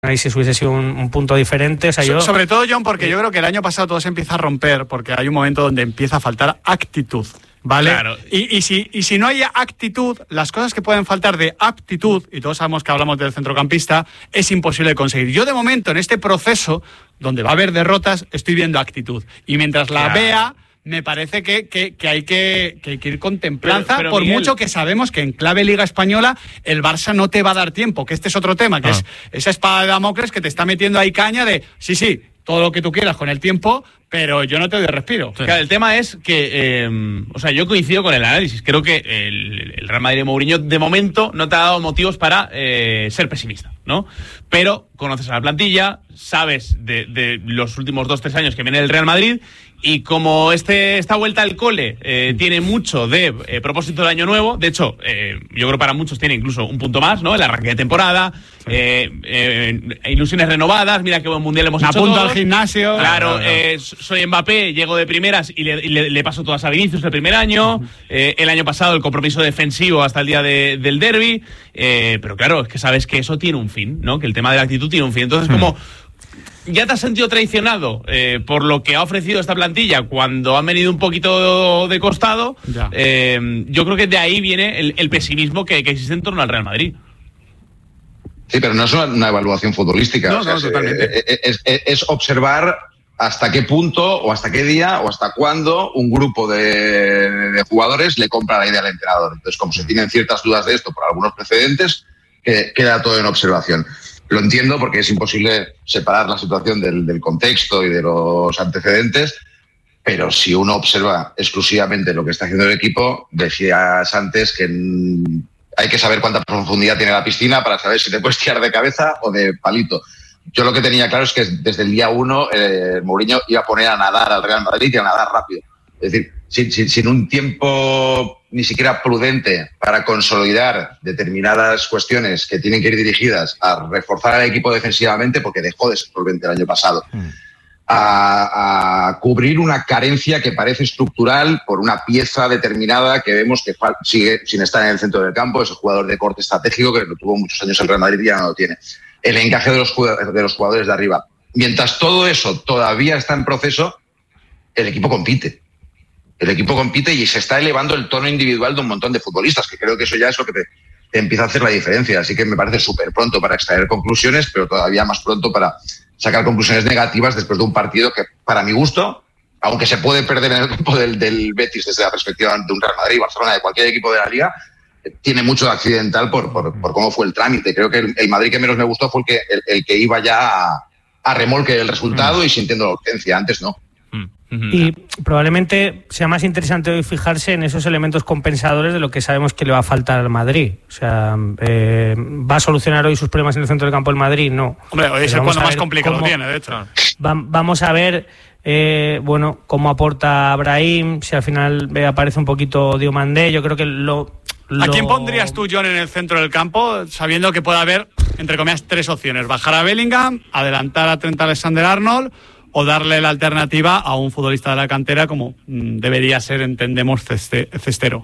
análisis hubiese sido un punto diferente. O sea, sobre todo, John, porque yo creo que el año pasado todo se empieza a romper porque hay un momento donde empieza a faltar actitud, ¿vale? Claro. Y si no hay actitud, las cosas que pueden faltar de aptitud, y todos sabemos que hablamos del centrocampista, es imposible de conseguir. Yo, de momento, en este proceso, donde va a haber derrotas, estoy viendo actitud. Y mientras la vea, me parece que hay que ir con templanza, pero por Miguel, mucho que sabemos que en clave Liga Española el Barça no te va a dar tiempo, que este es otro tema, que es esa espada de Damocles que te está metiendo ahí caña de, sí, todo lo que tú quieras con el tiempo, pero yo no te doy respiro. Sí. Claro, el tema es que, yo coincido con el análisis. Creo que el Real Madrid de Mourinho, de momento, no te ha dado motivos para ser pesimista, ¿no? Pero conoces a la plantilla, sabes de los últimos 2-3 años que viene el Real Madrid, y como esta vuelta al cole tiene mucho de propósito del año nuevo, de hecho, yo creo que para muchos tiene incluso un punto más, ¿no? El arranque de temporada, ilusiones renovadas, mira qué buen mundial hemos hecho apunto todos. Al gimnasio. Claro, soy Mbappé, llego de primeras y le paso todas a Vinicius el primer año. El año pasado el compromiso defensivo hasta el día del derbi. Pero claro, es que sabes que eso tiene un fin, ¿no? Que el tema de la actitud tiene un fin. Entonces, como ya te has sentido traicionado por lo que ha ofrecido esta plantilla cuando han venido un poquito de costado, yo creo que de ahí viene el pesimismo que existe en torno al Real Madrid. Sí, pero no es una evaluación futbolística. No, totalmente. Es observar hasta qué punto o hasta qué día o hasta cuándo un grupo de jugadores le compra la idea al entrenador. Entonces, como se tienen ciertas dudas de esto por algunos precedentes, queda todo en observación. Lo entiendo porque es imposible separar la situación del contexto y de los antecedentes, pero si uno observa exclusivamente lo que está haciendo el equipo, decías antes que hay que saber cuánta profundidad tiene la piscina para saber si te puedes tirar de cabeza o de palito. Yo lo que tenía claro es que desde el día 1 Mourinho iba a poner a nadar al Real Madrid y a nadar rápido. Es decir, sin un tiempo ni siquiera prudente para consolidar determinadas cuestiones que tienen que ir dirigidas a reforzar al equipo defensivamente, porque dejó de ser solvente el año pasado, a cubrir una carencia que parece estructural por una pieza determinada que vemos que sigue sin estar en el centro del campo, ese jugador de corte estratégico que lo tuvo muchos años el Real Madrid y ya no lo tiene. El encaje de los jugadores de arriba. Mientras todo eso todavía está en proceso, el equipo compite. El equipo compite y se está elevando el tono individual de un montón de futbolistas, que creo que eso ya es lo que te empieza a hacer la diferencia. Así que me parece súper pronto para extraer conclusiones, pero todavía más pronto para sacar conclusiones negativas después de un partido que, para mi gusto, aunque se puede perder en el campo del Betis desde la perspectiva de un Real Madrid, Barcelona, de cualquier equipo de la Liga, tiene mucho de accidental por cómo fue el trámite. Creo que el Madrid que menos me gustó fue el que iba ya a remolque del resultado y sintiendo la urgencia. Antes no. Y probablemente sea más interesante hoy fijarse en esos elementos compensadores de lo que sabemos que le va a faltar al Madrid. O sea, ¿va a solucionar hoy sus problemas en el centro del campo el Madrid? No. Hombre, hoy es el cuando más complicado tiene, de hecho. Vamos a ver cómo aporta Brahim, si al final aparece un poquito Diomandé. Yo creo que ¿A quién pondrías tú, John, en el centro del campo, sabiendo que puede haber, entre comillas, 3 opciones? Bajar a Bellingham, adelantar a Trent Alexander-Arnold o darle la alternativa a un futbolista de la cantera como debería ser, entendemos, Cestero.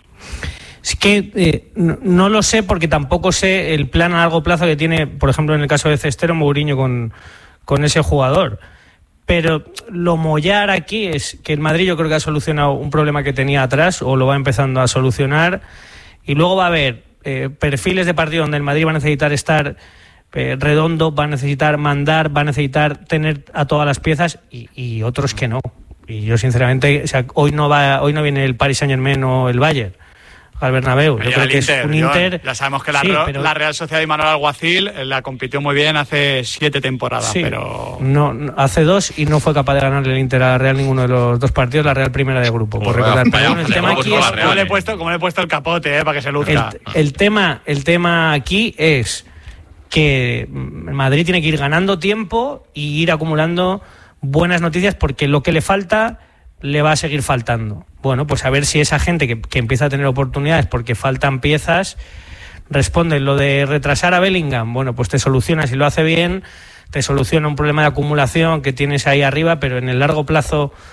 Es que no lo sé, porque tampoco sé el plan a largo plazo que tiene, por ejemplo, en el caso de Cestero, Mourinho con ese jugador. Pero lo mollar aquí es que el Madrid yo creo que ha solucionado un problema que tenía atrás, o lo va empezando a solucionar, y luego va a haber perfiles de partido donde el Madrid va a necesitar estar redondo, va a necesitar mandar, va a necesitar tener a todas las piezas, y otros que no. Y yo sinceramente, o sea, hoy no viene el Paris Saint-Germain o el Bayern al Bernabéu. Yo creo que es un Inter. Ya sabemos que la Real Sociedad y Manuel Alguacil la compitió muy bien hace 7 temporadas, sí, pero no, hace 2 y no fue capaz de ganarle el Inter a la Real ninguno de los 2 partidos, la Real primera de grupo, por recordar. Pero el tema aquí es cómo le he puesto el capote para que se luzca. El tema aquí es que Madrid tiene que ir ganando tiempo y ir acumulando buenas noticias, porque lo que le falta le va a seguir faltando. Bueno, pues a ver si esa gente que empieza a tener oportunidades porque faltan piezas responde. Lo de retrasar a Bellingham, bueno, pues te soluciona, si lo hace bien, te soluciona un problema de acumulación que tienes ahí arriba, pero en el largo plazo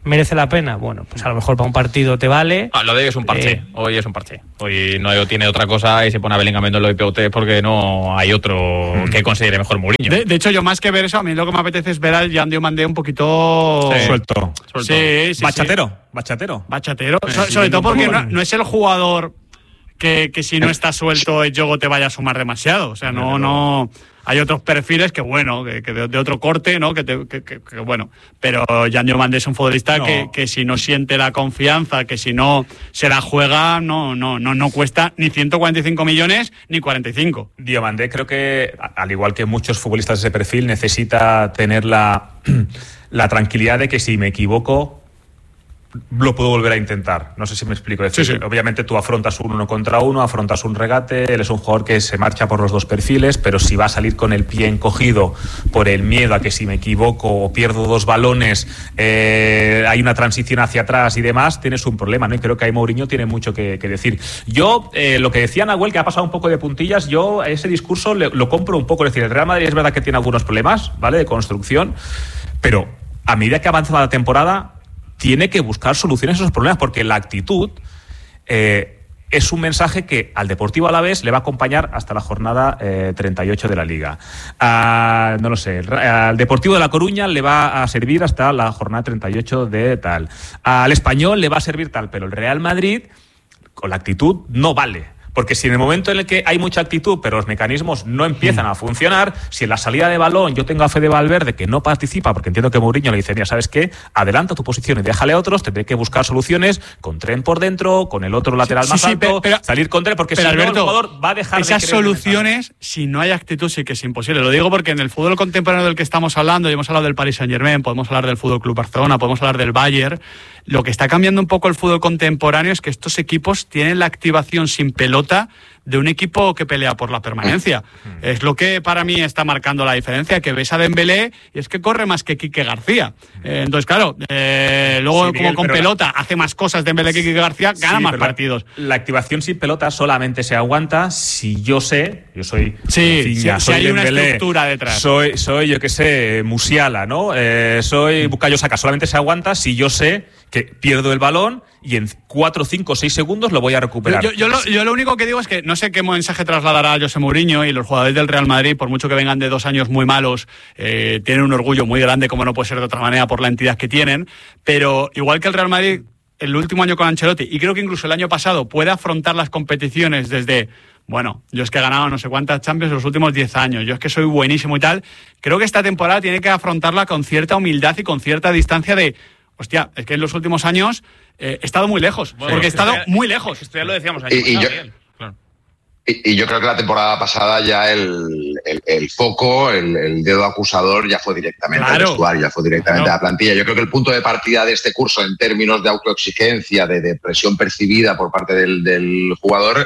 merece la pena. Bueno, pues a lo mejor para un partido te vale. Lo de hoy es un parche. Hoy es un parche. Hoy no tiene otra cosa y se pone a Bellingham en los IPOT porque no hay otro que considere mejor Mourinho. De hecho, yo más que ver eso, a mí lo que me apetece es ver al Jan Diomandé un poquito suelto. Sí. Bachatero. Sobre todo porque no es el jugador que si no está suelto el juego te vaya a sumar demasiado. O sea, no. Hay otros perfiles que de otro corte, ¿no? Que bueno. Pero Jan Diomandé es un futbolista que si no siente la confianza, que si no se la juega, no cuesta ni 145 millones ni 45. Diomandé creo que, al igual que muchos futbolistas de ese perfil, necesita tener la tranquilidad de que si me equivoco lo puedo volver a intentar. No sé si me explico. Es decir, obviamente tú afrontas un 1 contra 1, afrontas un regate, él es un jugador que se marcha por los dos perfiles, pero si va a salir con el pie encogido por el miedo a que si me equivoco o pierdo 2 balones, hay una transición hacia atrás y demás, tienes un problema, ¿no? Y creo que ahí Mourinho tiene mucho que decir. Yo, lo que decía Nahuel, que ha pasado un poco de puntillas, yo ese discurso lo compro un poco. Es decir, el Real Madrid es verdad que tiene algunos problemas, ¿vale?, de construcción, pero a medida que avanza la temporada tiene que buscar soluciones a esos problemas, porque la actitud es un mensaje que al Deportivo Alavés le va a acompañar hasta la jornada 38 de la Liga. No lo sé, al Deportivo de La Coruña le va a servir hasta la jornada 38 de tal. Al Español le va a servir tal, pero el Real Madrid, con la actitud, no vale. Porque si en el momento en el que hay mucha actitud, pero los mecanismos no empiezan a funcionar, si en la salida de balón yo tengo a Fede Valverde que no participa, porque entiendo que Mourinho le dice, mira, ¿sabes qué? Adelanta tu posición y déjale a otros, tendré que buscar soluciones con Tren por dentro, con el otro lateral más alto, salir con Tren, porque si no, Alberto, el jugador va a dejar esas soluciones, si no hay actitud, sí que es imposible. Lo digo porque en el fútbol contemporáneo del que estamos hablando, y hemos hablado del Paris Saint-Germain, podemos hablar del Fútbol Club Barcelona, podemos hablar del Bayern, lo que está cambiando un poco el fútbol contemporáneo es que estos equipos tienen la activación sin pelota de un equipo que pelea por la permanencia. Es lo que para mí está marcando la diferencia, que ves a Dembélé y es que corre más que Quique García. Entonces, claro, luego Miguel, como con pelota hace más cosas Dembélé que Quique García, gana más partidos. La activación sin pelota solamente se aguanta si yo soy si hay una estructura detrás. Soy yo que sé, Musiala, ¿no? Soy Bukayo Saka. Solamente se aguanta si yo sé que pierdo el balón y en 4, 5, 6 segundos lo voy a recuperar. Yo lo único que digo es que no sé qué mensaje trasladará a José Mourinho, y los jugadores del Real Madrid, por mucho que vengan de 2 años muy malos, tienen un orgullo muy grande, como no puede ser de otra manera, por la entidad que tienen, pero igual que el Real Madrid el último año con Ancelotti, y creo que incluso el año pasado, puede afrontar las competiciones desde, bueno, yo es que he ganado no sé cuántas Champions en los últimos 10 años, yo es que soy buenísimo y tal, creo que esta temporada tiene que afrontarla con cierta humildad y con cierta distancia de, hostia, es que en los últimos años he estado muy lejos, porque he estado muy lejos. Esto ya lo decíamos ayer. Y yo creo que la temporada pasada ya el foco, el dedo acusador ya fue directamente al vestuario, ya fue directamente a la plantilla. Yo creo que el punto de partida de este curso en términos de autoexigencia, de presión percibida por parte del jugador,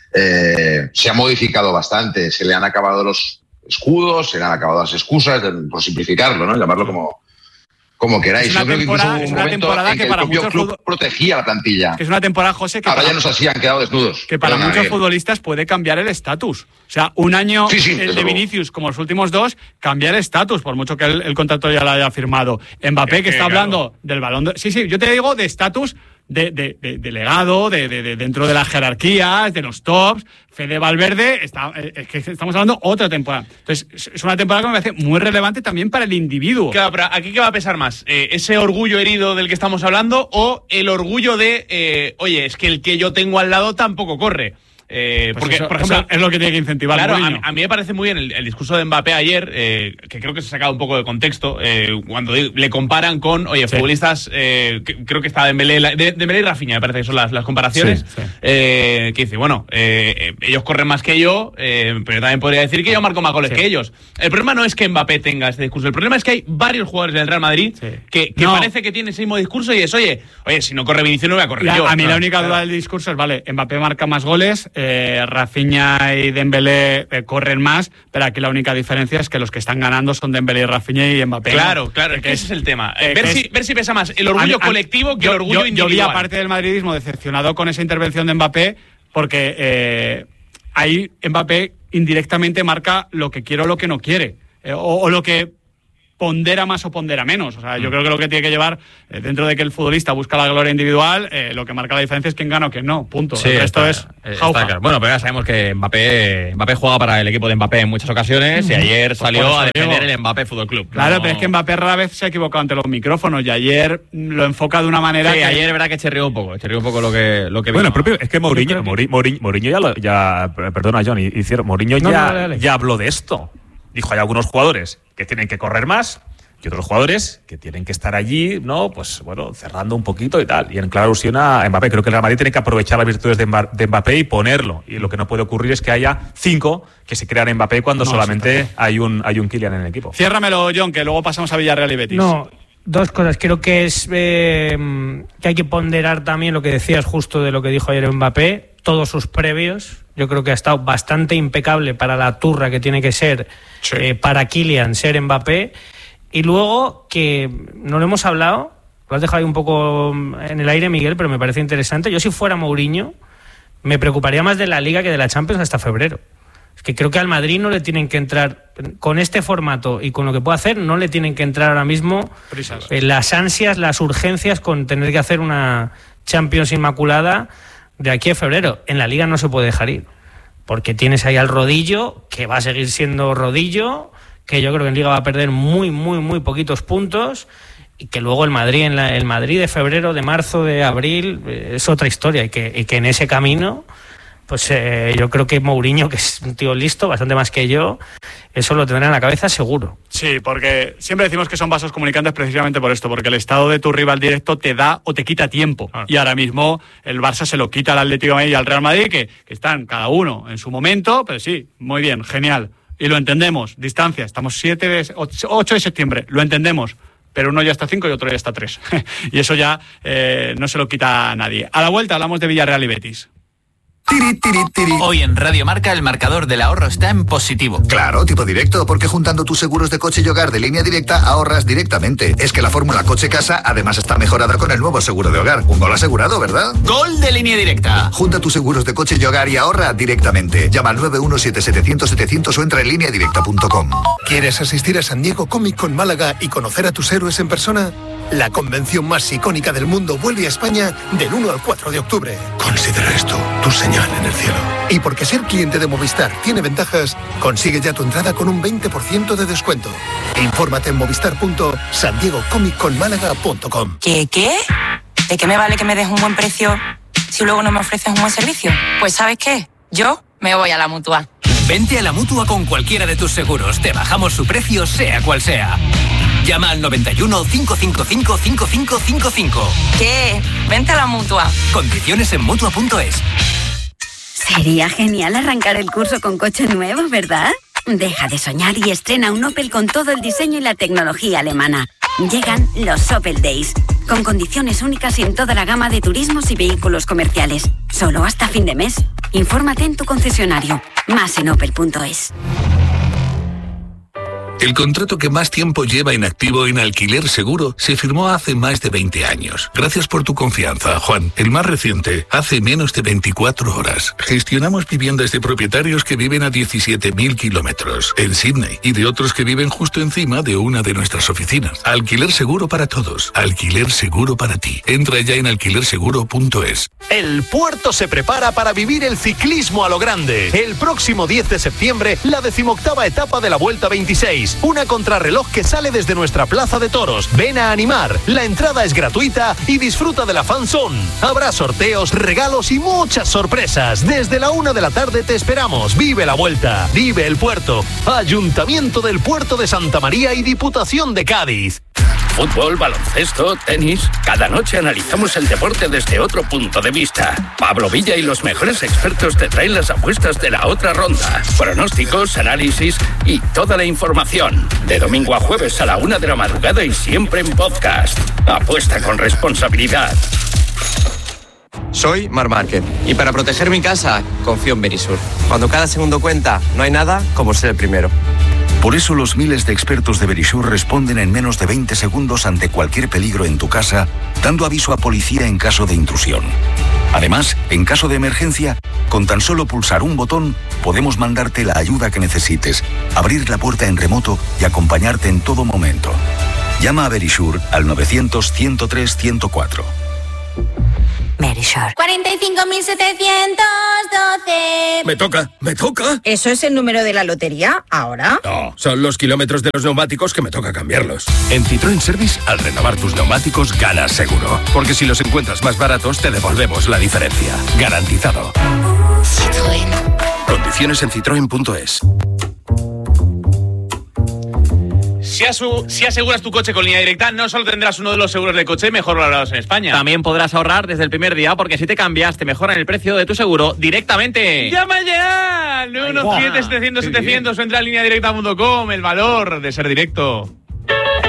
se ha modificado bastante. Se le han acabado los escudos, se le han acabado las excusas, por simplificarlo, ¿no? Llamarlo como queráis. Es una temporada que para muchos club protegía la plantilla. Que es una temporada, José, que ahora ya nos así han quedado desnudos. Que para muchos futbolistas puede cambiar el estatus. O sea, un año el de Vinicius, como los últimos 2, cambiar el estatus, por mucho que el contrato ya lo haya firmado. Mbappé, que está hablando del balón de... Sí, yo te digo de estatus de legado, de dentro de las jerarquías, de los tops. Fede Valverde, es que estamos hablando otra temporada. Entonces, es una temporada que me parece muy relevante también para el individuo. Claro, pero ¿aquí qué va a pesar más? ¿Ese orgullo herido del que estamos hablando o el orgullo de, oye, es que el que yo tengo al lado tampoco corre? Porque, por ejemplo, es lo que tiene que incentivar. Claro, a mí me parece muy bien el discurso de Mbappé ayer, que creo que se ha sacado un poco de contexto, cuando le comparan con, futbolistas, creo que está Dembélé y Rafinha, me parece que son las comparaciones, que dice, bueno, ellos corren más que yo, pero también podría decir que yo marco más goles que ellos. El problema no es que Mbappé tenga este discurso, el problema es que hay varios jugadores del Real Madrid que parece que tienen ese mismo discurso y es, oye, si no corre Vinicius no voy a correr yo. A mí la única duda del discurso es, vale, Mbappé marca más goles, Rafinha y Dembélé corren más, pero aquí la única diferencia es que los que están ganando son Dembélé y Rafinha y Mbappé. Claro, ese es el tema. Ver si pesa más el orgullo colectivo que el orgullo individual. Yo vi a parte del madridismo decepcionado con esa intervención de Mbappé, porque ahí Mbappé indirectamente marca lo que quiere o lo que no quiere, o lo que pondera más o pondera menos. O sea, yo creo que lo que tiene que llevar, dentro de que el futbolista busca la gloria individual, lo que marca la diferencia es quién gana o quién no, punto. Sí, el resto está jauja. claro. Bueno, pero ya sabemos que Mbappé juega para el equipo de Mbappé en muchas ocasiones y ayer salió a defender el Mbappé Fútbol Club. Claro, pero es que Mbappé rara vez se ha equivocado ante los micrófonos y ayer lo enfoca de una manera que... ayer es verdad que chirrió un poco lo que bueno, el propio, es que Mourinho perdona, John, Mourinho ya habló de esto. Dijo, hay algunos jugadores que tienen que correr más y otros jugadores que tienen que estar allí, ¿no? Pues bueno, cerrando un poquito y tal. Y en clara alusión a Mbappé. Creo que el Real Madrid tiene que aprovechar las virtudes de Mbappé y ponerlo. Y lo que no puede ocurrir es que haya 5 que se crean Mbappé cuando solamente hay un Kylian en el equipo. Ciérramelo, John, que luego pasamos a Villarreal y Betis. No, dos cosas. Creo que es que hay que ponderar también lo que decías justo de lo que dijo ayer Mbappé, todos sus previos. Yo creo que ha estado bastante impecable para la turra que tiene que ser para Kylian ser Mbappé. Y luego, que no lo hemos hablado, lo has dejado ahí un poco en el aire, Miguel, pero me parece interesante. Yo, si fuera Mourinho, me preocuparía más de la Liga que de la Champions hasta febrero. Es que creo que al Madrid no le tienen que entrar, con este formato y con lo que puede hacer, no le tienen que entrar ahora mismo las ansias, las urgencias con tener que hacer una Champions inmaculada de aquí a febrero. En la Liga no se puede dejar ir, porque tienes ahí al Rodillo, que va a seguir siendo Rodillo, que yo creo que en Liga va a perder muy poquitos puntos, y que luego el Madrid, el Madrid de febrero, de marzo, de abril, es otra historia, y que en ese camino, pues yo creo que Mourinho, que es un tío listo, bastante más que yo, eso lo tendrá en la cabeza seguro. Sí, porque siempre decimos que son vasos comunicantes precisamente por esto, porque el estado de tu rival directo te da o te quita tiempo. Y ahora mismo el Barça se lo quita al Atlético de Madrid y al Real Madrid, que están cada uno en su momento, pero sí, muy bien, genial. Y lo entendemos, distancia, estamos 8 de septiembre, lo entendemos, pero uno ya está 5 y otro ya está 3. Y eso ya no se lo quita a nadie. A la vuelta hablamos de Villarreal y Betis. Hoy en Radio Marca el marcador del ahorro está en positivo. Claro, tipo directo, porque juntando tus seguros de coche y hogar de Línea Directa ahorras directamente. Es que la fórmula coche-casa además está mejorada con el nuevo seguro de hogar. Un gol asegurado, ¿verdad? ¡Gol de Línea Directa! Junta tus seguros de coche y hogar y ahorra directamente. Llama al 917-700-700 o entra en lineadirecta.com. ¿Quieres asistir a San Diego Comic Con Málaga y conocer a tus héroes en persona? La convención más icónica del mundo vuelve a España del 1 al 4 de octubre. Considera esto tu señal en el cielo. Y porque ser cliente de Movistar tiene ventajas, consigue ya tu entrada con un 20% de descuento. Infórmate en movistar.sandiegocomicconmálaga.com. ¿Qué? ¿De qué me vale que me des un buen precio si luego no me ofreces un buen servicio? Pues ¿sabes qué? Yo me voy a la Mutua. Vente a la Mutua con cualquiera de tus seguros. Te bajamos su precio, sea cual sea. Llama al 91 555 5555. ¿Qué? Vente a la Mutua. Condiciones en Mutua.es. Sería genial arrancar el curso con coche nuevo, ¿verdad? Deja de soñar y estrena un Opel con todo el diseño y la tecnología alemana. Llegan los Opel Days, con condiciones únicas en toda la gama de turismos y vehículos comerciales. Solo hasta fin de mes. Infórmate en tu concesionario. Más en opel.es. El contrato que más tiempo lleva inactivo en Alquiler Seguro se firmó hace más de 20 años. Gracias por tu confianza, Juan. El más reciente, hace menos de 24 horas. Gestionamos viviendas de propietarios que viven a 17.000 kilómetros en Sydney y de otros que viven justo encima de una de nuestras oficinas. Alquiler Seguro para todos. Alquiler Seguro para ti. Entra ya en alquilerseguro.es. El puerto se prepara para vivir el ciclismo a lo grande. El próximo 10 de septiembre, la 18ª etapa de la Vuelta 26. Una contrarreloj que sale desde nuestra plaza de toros. Ven a animar. La entrada es gratuita y disfruta de la fan zone. Habrá sorteos, regalos y muchas sorpresas. Desde la 1 de la tarde te esperamos. Vive la Vuelta. Vive el puerto. Ayuntamiento del Puerto de Santa María y Diputación de Cádiz. Fútbol, baloncesto, tenis. Cada noche analizamos el deporte desde otro punto de vista. Pablo Villa y los mejores expertos te traen las apuestas de la otra ronda. Pronósticos, análisis y toda la información. De domingo a jueves a la 1 de la madrugada y siempre en podcast. Apuesta con responsabilidad. Soy Marc Márquez y para proteger mi casa confío en Berisur. Cuando cada segundo cuenta, no hay nada como ser el primero. Por eso los miles de expertos de Verisure responden en menos de 20 segundos ante cualquier peligro en tu casa, dando aviso a policía en caso de intrusión. Además, en caso de emergencia, con tan solo pulsar un botón, podemos mandarte la ayuda que necesites, abrir la puerta en remoto y acompañarte en todo momento. Llama a Verisure al 900-103-104. Verisure. 45.712. Me toca. ¿Eso es el número de la lotería ahora? No, son los kilómetros de los neumáticos que me toca cambiarlos. En Citroën Service, al renovar tus neumáticos, ganas seguro. Porque si los encuentras más baratos, te devolvemos la diferencia. Garantizado. Citroën. Condiciones en citroen.es. Si aseguras tu coche con Línea Directa, no solo tendrás uno de los seguros de coche mejor valorados en España. También podrás ahorrar desde el primer día, porque si te cambias, te mejoran el precio de tu seguro directamente. ¡Llama ya! 917-700-700 o entra a lineadirecta.com. El valor de ser directo.